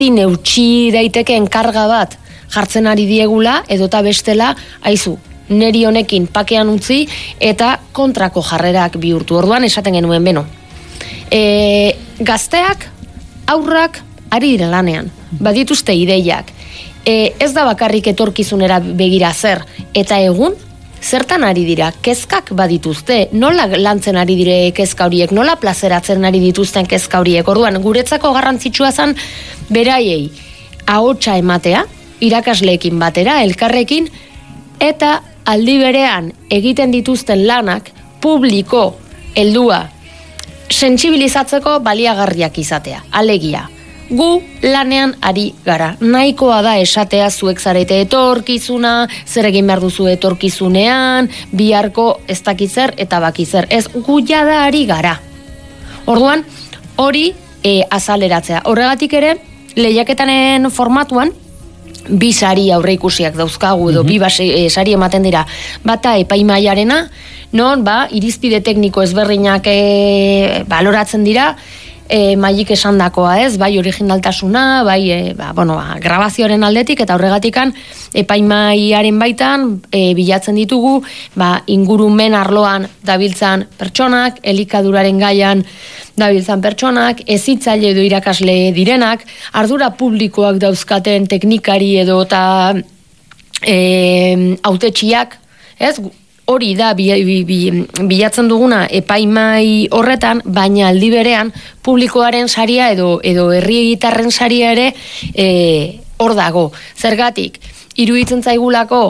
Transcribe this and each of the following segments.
neutxi daitekeen karga bat jartzen ari diegula, edota bestela, aizu, neri honekin pakean utzi eta kontrako jarrerak bihurtu. Orduan esaten genuen, beno. Gazteak, aurrak, ari dira lanean, badituzte ideiak. Ez da bakarrik etorkizunera begira zer, eta egun, zertan ari dira, kezkak badituzte, nola lantzen ari dire kezka horiek, nola plazeratzen ari dituzten kezka horiek. Orduan, guretzako garrantzitsua zen beraiei ahotsa ematea, irakasleekin batera, elkarrekin, eta aldi berean egiten dituzten lanak publiko heldua sentsibilizatzeko baliagarriak izatea, alegia. Gu lanean ari gara. Nahikoa da esatea zuek zarete etorkizuna, zer egin behar duzu etorkizunean, biharko ez dakitzer eta bakitzer. Ez gu jada ari gara. Orduan, hori azaleratzea. Horregatik ere, lehiaketanen formatuan, bi sari aurreikusiak dauzkagu edo bi sari ematen dira. Bata epaimaiarena, non irizpide tekniko ezberdinak baloratzen dira, maik esandakoa, ez, bai originaltasuna, bai grabazioaren aldetik, eta horregatikan epaimaiaren baitan bilatzen ditugu ingurumen arloan dabiltzan pertsonak, elikaduraren gaian dabiltzan pertsonak, hezitzaile edo irakasle direnak, ardura publikoak dauzkaten teknikari edo eta hautetsiak, ez, hori da bilatzen duguna epaimai horretan, baina aldi berean publikoaren saria edo herritarren saria ere hor dago. Zergatik, iruditzen zaigulako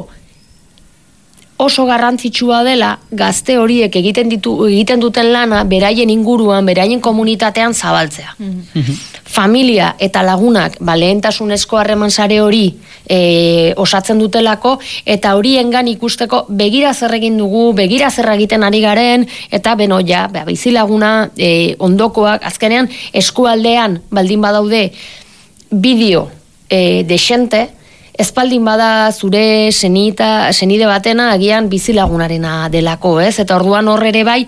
oso garrantzitsua dela gazte horiek egiten duten lana beraien inguruan, beraien komunitatean zabaltzea. Familia eta lagunak lehentasunezko harreman sare hori osatzen dutelako, eta horiengan ikusteko begira zer egin dugu, begira zer egiten ari garen, eta bizilaguna, ondokoak, azkenean eskualdean baldin badaude bideo desente, espaldin bada zure senide batena agian bizilagunarena delako, ez? Eta orduan hor ere bai,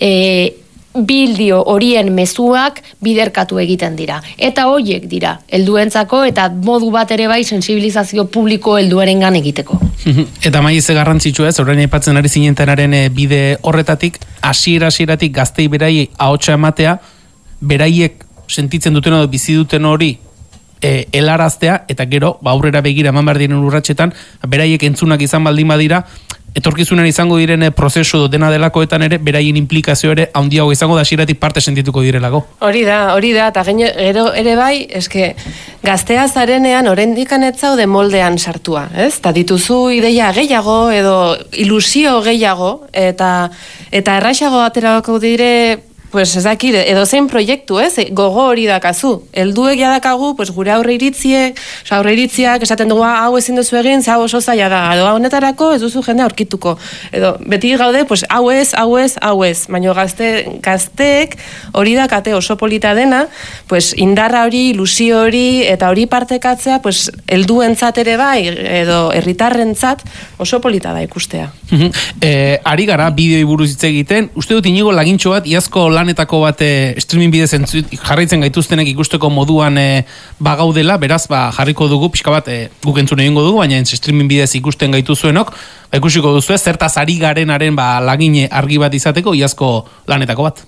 bideo horien mezuak biderkatu egiten dira. Eta horiek dira, helduentzako, eta modu bat ere bai sensibilizazio publiko helduarengan egiteko. Eta mai ze garrantzitsua ez, orain aipatzen ari zinentenaren bide horretatik, hasieratik gaztei beraiei ahotsa ematea, beraiek sentitzen duten edo bizi duten hori helaraztea, eta gero aurrera begira eman behar diren urratsetan beraiek entzunak izan baldin badira, etorkizunen izango diren prozesu dena delakoetan ere beraien implikazio ere handiago izango da, hasieratik parte sentituko direlako. Hori da, eta gero ere bai, eske gaztea zarenean oraindikan ez zaude moldean sartua, ez? Ta dituzu ideia gehiago edo ilusio gehiago, eta erraixago aterako dire, pues ez dakit, edo zein proiektu, ez? Gogo hori dakazu. Helduek jadakagu, pues gure aurre iritziak esaten dugu hau ezin duzu egin, hau oso zaila da. Edo honetarako ez duzu jendea aurkituko. Edo beti gaude, pues hau ez. Baina gazteek hori dakate oso polita dena, pues indarra hori, ilusio hori, eta hori partekatzea, pues helduentzat ere bai, edo herritarrentzat oso polita da ikustea. Ari gara, bideoi buruz hitz egiten, uste dut Inigo Lagintxo bat, iazko lanetako bat streaming bidez jarraitzen gaituztenek ikusteko moduan bagaudela, beraz jarriko dugu, pixka bat guk entzun egingo dugu, baina streaming bidez ikusten gaituzuenok, ikusiko duzu ez, zertaz ari garenaren lagine argi bat izateko iazko lanetako bat.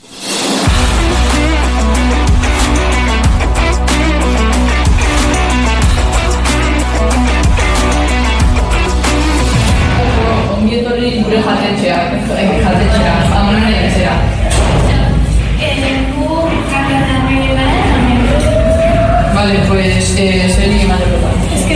Ongietorri gure jatetxea, amonaren ezera. Vale, pues soy Niki Madrota.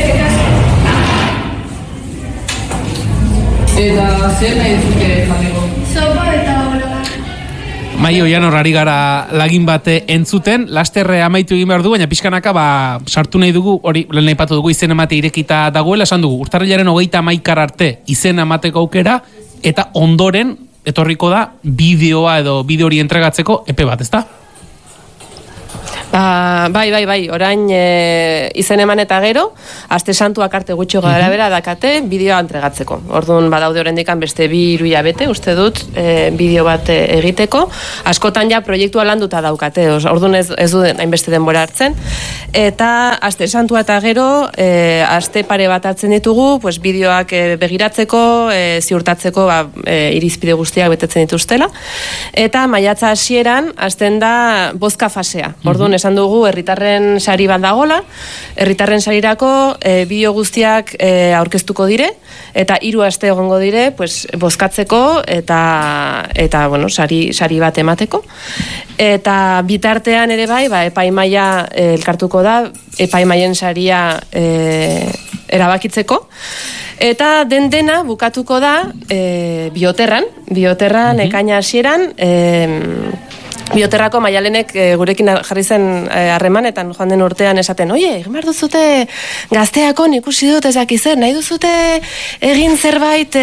Eta zer nahi duzuk jateko? Sopa eta bologa. Mai oian horrari gara lagin bate entzuten, lasterre amaitu egin behar du, baina pixkanaka sartu nahi dugu, hori lehen aipatu dugu izen emate irekita dagoela, esan dugu, urtarrilaren 31 arte izen emateko aukera, eta ondoren etorriko da bideoa edo bideo hori entregatzeko epe bat, ezta? Bai, orain izen eman eta gero, aste santuak arte gutxi gara bera dakate bideoa entregatzeko. Orduan badaude oraindikan beste 2-3 hilabete, uste dut, bideo bat egiteko. Askotan ja proiektua landuta daukate, orduan ez du hainbeste denbora hartzen. Eta aste santua eta gero, aste pare bat hartzen ditugu, pues, bideoak begiratzeko, ziurtatzeko irizpide guztiak betetzen dituztela. Eta maiatza hasieran hasten da bozka fasea. Orduan esan dugu herritarren sari bat dagola, herritarren sarirako bideo guztiak aurkeztuko dire, eta 3 aste egongo dire, pues, bozkatzeko eta bueno, sari bat emateko. Eta bitartean ere bai, epaimaia elkartuko da, epaimaien saria erabakitzeko. Eta dena bukatuko da bioterran ekaina hasieran, Bioterrako Maialenek gurekin jarri zen harremanetan joan den urtean esaten, oie, egin behar duzute gazteako ikusi dut ezak zer, nahi duzute egin zerbait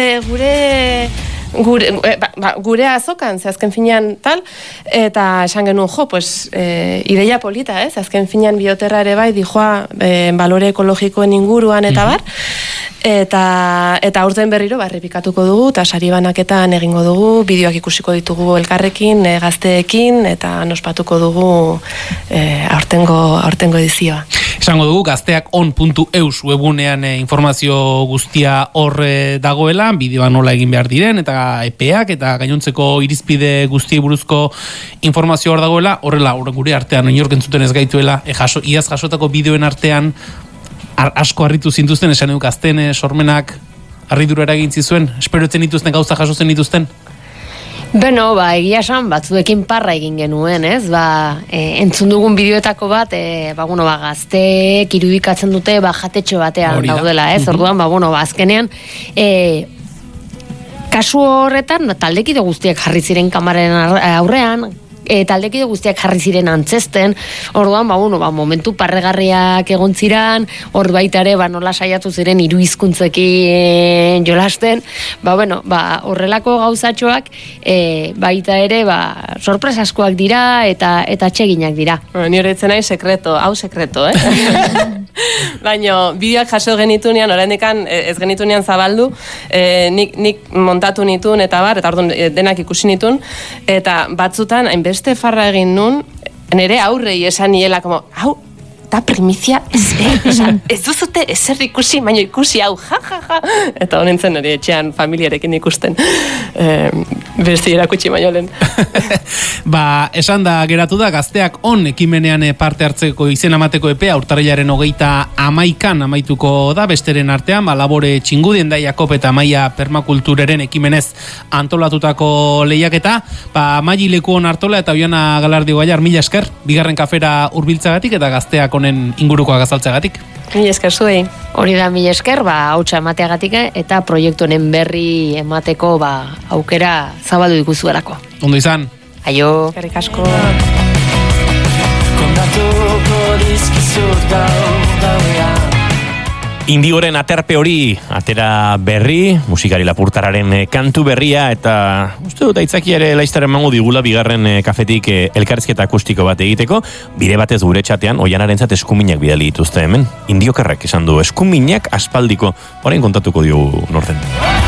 gure azokan, ze azken finean tal, eta esan genuen pues, ideia polita, azken finean Bioterra ere bai, dijoa balore ekologikoen inguruan eta bar, eta aurten berriro errepikatuko dugu, eta sari banaketan egingo dugu, bideoak ikusiko ditugu elkarrekin, gazteekin, eta nospatuko dugu aurtengo edizioa. Esango dugu, gazteakon.eus webunean informazio guztia hor dagoela, bideoa nola egin behar diren, eta epeak, eta gainontzeko irizpide guztiei buruzko informazio hor dagoela, horrela, gure artean, inork entzuten ez gaituela, iaz jasotako bideoen artean, asko harritu zintuzten, esan eduk azten sormenak harridura eragin zizuen, esperoetzen dituzten gauza jasotzen dituzten? Beno, egia esan, batzuekin parra egin genuen, ez? Entzun dugun bideoetako bat, gazteek irudikatzen dute jatetxe batean daudela, ez? Orduan, azkenean, kasu horretan, taldekide guztiak jarri ziren kamararen aurrean, taldekide guztiak jarri ziren antzesten, orduan, momentu parregarriak egon ziren, hor baita ere, nola saiatu ziren hiru hizkuntzekin jolasten, horrelako gauzatxoak, baita ere, sorpresa askoak dira, eta atseginak dira. Ni horretzen nahi hau sekreto, Baina, bideoak jaso genitunean, oraindikan ez genitunean zabaldu, nik montatu nituen, eta orduan denak ikusi nituen, eta batzutan, hainbeste farra egin nun, nire aurrei esan niela, hau, da primizia, ez duzute ezer ikusi, baina ikusi hau, ja. Eta honintzen nire etxean familiarekin ikusten, besti erakutsi baino lehen. Esan da geratu da, gazteak ekimenean parte hartzeko izen amateko epea, urtarrilaren 21 amaituko da, besteren artean, Labore Txingudien da Jakob eta Maia Permakultureren ekimenez antolatutako lehiaketa, Maili Lekuon Artola eta Oiana Galardio Gaiar, mila esker, bigarren kafera hurbiltzagatik eta gazteak honen ingurukoa gazaltzagatik. Mila esker zuei. Hori da, mila esker, hautsa emateagatik eta proiektu honen berri emateko aukera zabaldu ikuzuelako. Ondo izan. Aio. Eskerrik asko. Indigoren aterpe hori, atera berri, musikari lapurtararen kantu berria, eta uste dut aitzaki ere laiztaren mango digula bigarren kafetik elkarrizketa akustiko bat egiteko, bide batez gure txatean, Oianarentzat eskuminak bidali dituzte hemen. Indiokarrak esan du, eskuminak aspaldiko, orain kontatuko diogu norten.